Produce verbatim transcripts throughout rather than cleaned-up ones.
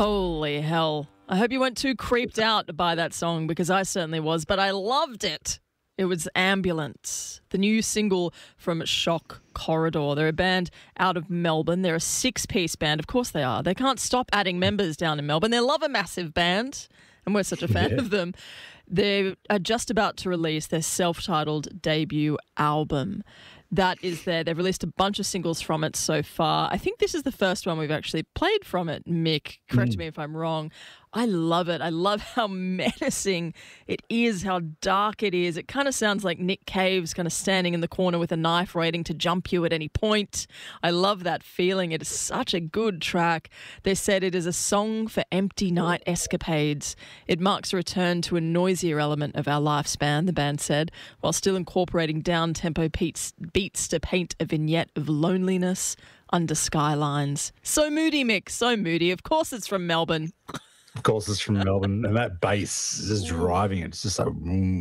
Holy hell. I hope you weren't too creeped out by that song because I certainly was, but I loved it. It was Ambulance, the new single from Shock Corridor. They're a band out of Melbourne. They're a six-piece band. Of course they are. They can't stop adding members down in Melbourne. They love a massive band, and we're such a fan Yeah. of them. They are just about to release their self-titled debut album. That is there. They've released a bunch of singles from it so far. I think this is the first one we've actually played from it, Mick. Correct Mm. me if I'm wrong. I love it. I love how menacing it is, how dark it is. It kind of sounds like Nick Cave's kind of standing in the corner with a knife waiting to jump you at any point. I love that feeling. It is such a good track. They said it is a song for empty night escapades. It marks a return to a noisier element of our lifespan, the band said, while still incorporating down-tempo beats, beats to paint a vignette of loneliness under skylines. So moody, Mick, so moody. Of course it's from Melbourne. Of course, it's from Melbourne, and that bass is just driving it. It's just so.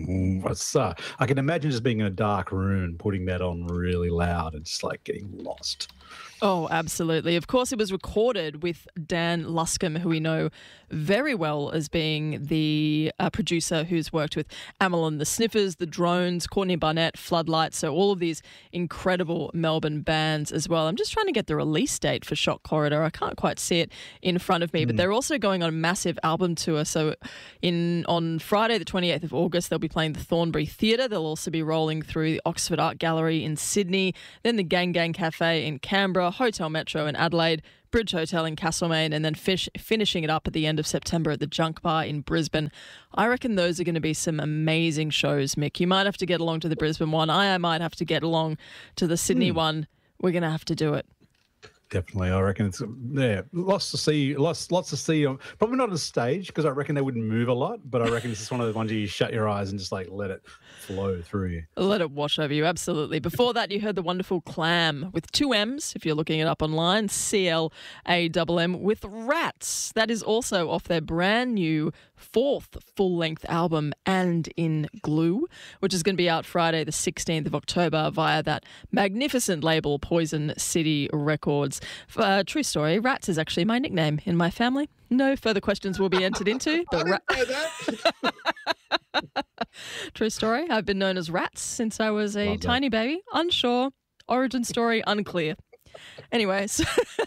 It's, uh, I can imagine just being in a dark room and putting that on really loud and just like getting lost. Oh, absolutely. Of course, it was recorded with Dan Luscombe, who we know very well as being the uh, producer who's worked with Amelin the Sniffers, The Drones, Courtney Barnett, Floodlights, so all of these incredible Melbourne bands as well. I'm just trying to get the release date for Shock Corridor. I can't quite see it in front of me, but they're also going on a massive album tour. So in on Friday, the twenty-eighth of August, they'll be playing the Thornbury Theatre. They'll also be rolling through the Oxford Art Gallery in Sydney, then the Gang Gang Cafe in Canberra, Hotel Metro in Adelaide, Bridge Hotel in Castlemaine, and then fish, finishing it up at the end of September at the Junk Bar in Brisbane. I reckon those are going to be some amazing shows, Mick. You might have to get along to the Brisbane one. I, I might have to get along to the Sydney Mm. one. We're going to have to do it. Definitely, I reckon it's yeah, lots to see, lots, lots to see. Probably not on stage because I reckon they wouldn't move a lot, but I reckon this is one of the ones you shut your eyes and just like let it flow through you. Let it wash over you, absolutely. Before that, you heard the wonderful Clam with two M's, if you're looking it up online, C L A M M, with Rats. That is also off their brand new fourth full-length album, And in Glue, which is going to be out Friday the sixteenth of October via that magnificent label, Poison City Records. Uh, true story, Rats is actually my nickname in my family. No further questions will be entered into. But Ra- True story, I've been known as Rats since I was a Love that. tiny baby. Unsure. Origin story unclear. Anyway, so,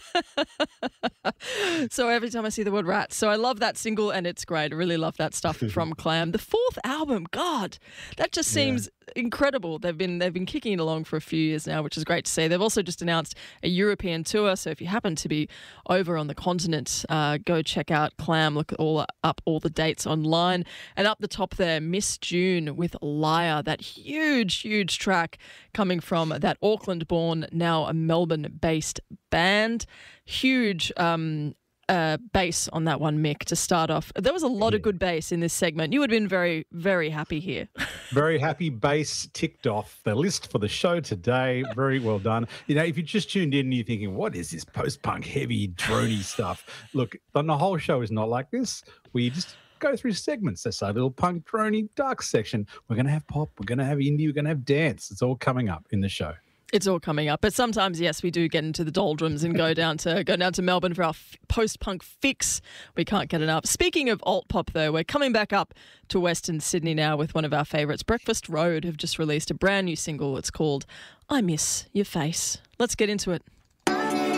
so every time I see the word Rats, so I love that single and it's great. I really love that stuff from Clam. The fourth album, God, that just seems incredible. They've been they've been kicking it along for a few years now, which is great to see. They've also just announced a European tour, so if you happen to be over on the continent, uh, go check out Clam. Look all up all the dates online, and up the top there, Miss June with Liar, that huge, huge track coming from that Auckland-born, now a Melbourne-based band. Huge. Um, Uh, bass on that one, Mick, to start off. There was a lot Yeah. of good bass in this segment. You would have been very, very happy here. Very happy bass ticked off the list for the show today. Very well done. You know, if you just tuned in and you're thinking, what is this post-punk heavy droney stuff? Look, the whole show is not like this. We just go through segments. There's a little punk droney dark section. We're going to have pop. We're going to have indie. We're going to have dance. It's all coming up in the show. It's all coming up, but sometimes, yes, we do get into the doldrums and go down to go down to Melbourne for our f- post-punk fix. We can't get enough. Speaking of alt pop, though, we're coming back up to Western Sydney now with one of our favourites. Breakfast Road have just released a brand new single. It's called "I Miss Your Face." Let's get into it.